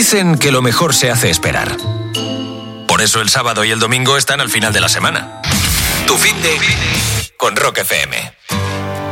Dicen que lo mejor se hace esperar. Por eso el sábado y el domingo están al final de la semana. Tu fin de con Rock FM.